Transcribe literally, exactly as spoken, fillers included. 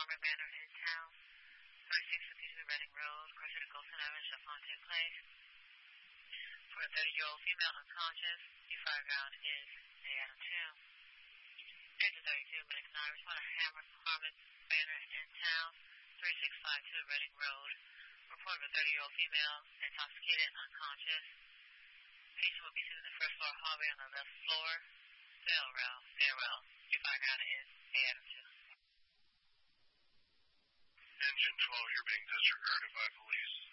Farmer Manor in town. thirty-six fifty-two Reading Road, closer to Golson Avenue, Chafontaine Place. For a thirty-year-old female unconscious, the fireground is A Adam two. Exit thirty-two, medic nine, responder Hammer Harmon Manor in town. thirty-six fifty-two Reading Road. Report of a thirty-year-old female, intoxicated, unconscious. Patient will be seen in the first floor hallway on the left floor. Stairwell, stairwell. The fireground is A Adam two. Engine twelve, you're being disregarded by police.